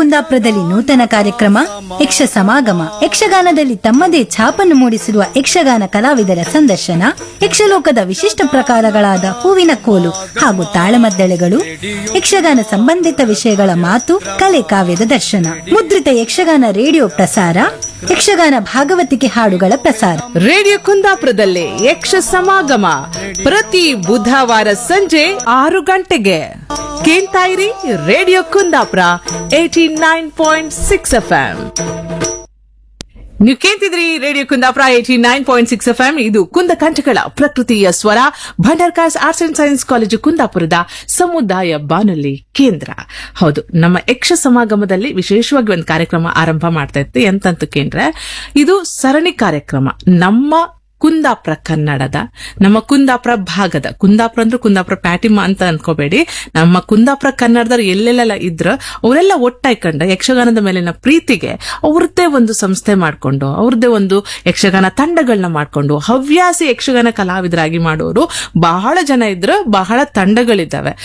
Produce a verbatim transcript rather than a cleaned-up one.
ಕುಂದಾಪುರದಲ್ಲಿ ನೂತನ ಕಾರ್ಯಕ್ರಮ ಯಕ್ಷ ಸಮಾಗಮ ಯಕ್ಷಗಾನದಲ್ಲಿ ತಮ್ಮದೇ ಛಾಪನ್ನು ಮೂಡಿಸಿರುವ ಯಕ್ಷಗಾನ ಕಲಾವಿದರ ಸಂದರ್ಶನ, ಯಕ್ಷಲೋಕದ ವಿಶಿಷ್ಟ ಪ್ರಕಾರಗಳಾದ ಹೂವಿನ ಕೋಲು ಹಾಗೂ ತಾಳಮದ್ದಳೆಗಳು, ಯಕ್ಷಗಾನ ಸಂಬಂಧಿತ ವಿಷಯಗಳ ಮಾತು ಕಲೆ ಕಾವ್ಯದ ದರ್ಶನ ಮುದ್ರಿತ ಯಕ್ಷಗಾನ ರೇಡಿಯೋ ಪ್ರಸಾರ, ಯಕ್ಷಗಾನ ಭಾಗವತಿಕೆ ಹಾಡುಗಳ ಪ್ರಸಾರ ರೇಡಿಯೋ ಕುಂದಾಪುರದಲ್ಲಿ ಯಕ್ಷ ಸಮಾಗಮ ಪ್ರತಿ ಬುಧವಾರ ಸಂಜೆ ಆರು ಗಂಟೆಗೆ ಕೇಳ್ತಾ ಇರಿ radio Kundapura eighty nine point six F M. ನೀವು ಕೇಳ್ತಿದ್ರಿ radio Kundapura eighty nine point six F M. ಇದು ಕುಂದ ಕಂಠಗಳ ಪ್ರಕೃತಿಯ ಸ್ವರ Bhandarkar's arts and science college ಕುಂದಾಪುರದ ಸಮುದಾಯ ಬಾನುಲಿ ಕೇಂದ್ರ. ಹೌದು, ನಮ್ಮ ಯಕ್ಷ ಸಮಾಗಮದಲ್ಲಿ ವಿಶೇಷವಾಗಿ ಒಂದು ಕಾರ್ಯಕ್ರಮ ಆರಂಭ ಮಾಡ್ತಾ ಇತ್ತು. ಎಂತಂತ ಕೇಂದ್ರ ಇದು ಸರಣಿ ಕಾರ್ಯಕ್ರಮ. ನಮ್ಮ ಕುಂದಾಪುರ ಕನ್ನಡದ, ನಮ್ಮ ಕುಂದಾಪುರ ಭಾಗದ, ಕುಂದಾಪುರ ಅಂದ್ರೆ ಕುಂದಾಪುರ ಪ್ಯಾಟಿಮ ಅಂತ ಅನ್ಕೋಬೇಡಿ, ನಮ್ಮ ಕುಂದಾಪುರ ಕನ್ನಡದವ್ರು ಎಲ್ಲೆಲ್ಲ ಇದ್ರ ಅವರೆಲ್ಲ ಒಟ್ಟಾಯ್ಕೊಂಡ ಯಕ್ಷಗಾನದ ಮೇಲಿನ ಪ್ರೀತಿಗೆ ಅವ್ರದ್ದೇ ಒಂದು ಸಂಸ್ಥೆ ಮಾಡ್ಕೊಂಡು, ಅವ್ರದ್ದೇ ಒಂದು ಯಕ್ಷಗಾನ ತಂಡಗಳನ್ನ ಮಾಡ್ಕೊಂಡು ಹವ್ಯಾಸಿ ಯಕ್ಷಗಾನ ಕಲಾವಿದರಾಗಿ ಮಾಡೋರು ಬಹಳ ಜನ ಇದ್ರು, ಬಹಳ ತಂಡಗಳಿದ್ದಾವೆ.